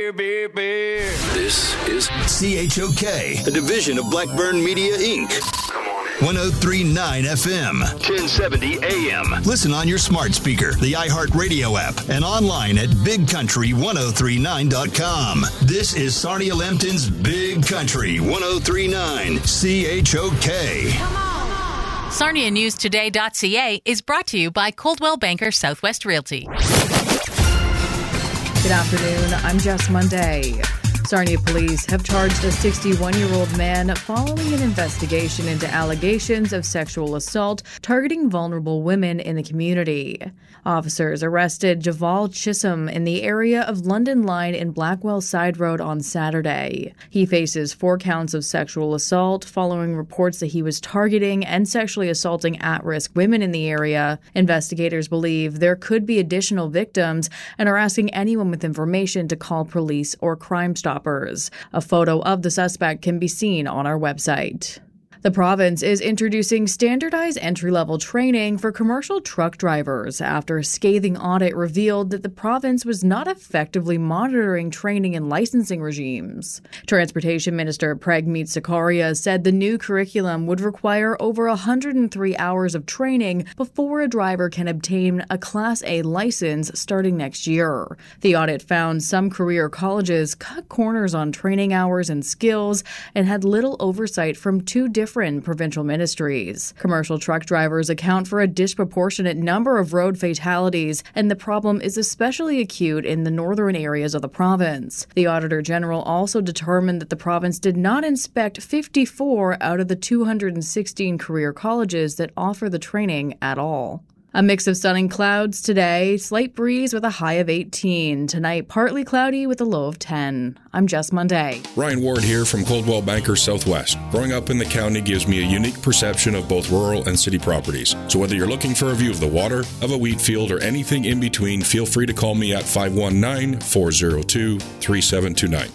This is CHOK, a division of Blackburn Media, Inc. 103.9 FM, 1070 AM. Listen on your smart speaker, the iHeartRadio app, and online at BigCountry1039.com. This is Sarnia Lambton's Big Country 1039 CHOK. Come on. SarniaNewsToday.ca is brought to you by Coldwell Banker Southwest Realty. Good afternoon. I'm Jess Monday. Sarnia police have charged a 61-year-old man following an investigation into allegations of sexual assault targeting vulnerable women in the community. Officers arrested Javal Chisholm in the area of London Line and Blackwell Side Road on Saturday. He faces 4 counts of sexual assault following reports that he was targeting and sexually assaulting at-risk women in the area. Investigators believe there could be additional victims and are asking anyone with information to call police or Crime Stoppers. A photo of the suspect can be seen on our website. The province is introducing standardized entry-level training for commercial truck drivers after a scathing audit revealed that the province was not effectively monitoring training and licensing regimes. Transportation Minister Pragmeet Sarkaria said the new curriculum would require over 103 hours of training before a driver can obtain a Class A license starting next year. The audit found some career colleges cut corners on training hours and skills and had little oversight from 2 different provincial ministries. Commercial truck drivers account for a disproportionate number of road fatalities, and the problem is especially acute in the northern areas of the province. The Auditor General also determined that the province did not inspect 54 out of the 216 career colleges that offer the training at all. A mix of sun and clouds today, slight breeze with a high of 18. Tonight, partly cloudy with a low of 10. I'm Jess Monday. Ryan Ward here from Coldwell Banker Southwest. Growing up in the county gives me a unique perception of both rural and city properties. So whether you're looking for a view of the water, of a wheat field, or anything in between, feel free to call me at 519-402-3729.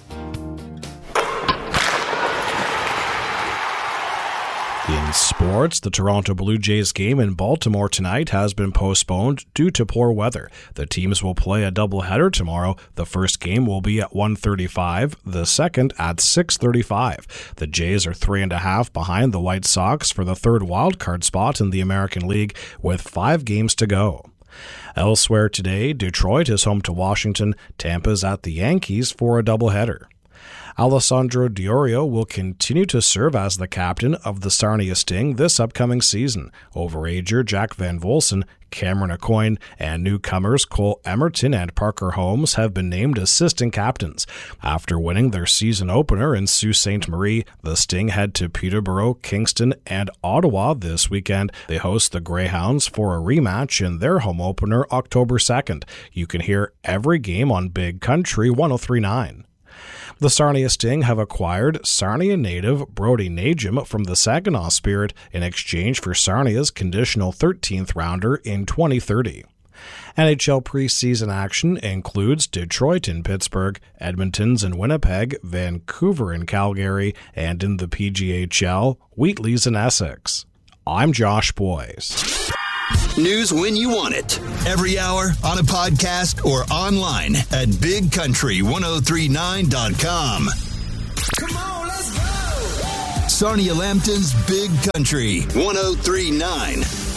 In sports, the Toronto Blue Jays game in Baltimore tonight has been postponed due to poor weather. The teams will play a doubleheader tomorrow. The first game will be at 1:35, the second at 6:35. The Jays are 3.5 behind the White Sox for the third wildcard spot in the American League with 5 games to go. Elsewhere today, Detroit is home to Washington. Tampa's at the Yankees for a doubleheader. Alessandro Diorio will continue to serve as the captain of the Sarnia Sting this upcoming season. Overager Jack Van Volsen, Cameron Aucoin, and newcomers Cole Emerton and Parker Holmes have been named assistant captains. After winning their season opener in Sault Ste. Marie, the Sting head to Peterborough, Kingston, and Ottawa this weekend. They host the Greyhounds for a rematch in their home opener October 2nd. You can hear every game on Big Country 103.9. The Sarnia Sting have acquired Sarnia native Brody Najim from the Saginaw Spirit in exchange for Sarnia's conditional 13th rounder in 2030. NHL preseason action includes Detroit and Pittsburgh, Edmonton's in Winnipeg, Vancouver and Calgary, and in the PGHL, Wheatley's in Essex. I'm Josh Boyce. News when you want it. Every hour on a podcast or online at BigCountry1039.com. Come on, let's go! Sarnia Lambton's Big Country 1039.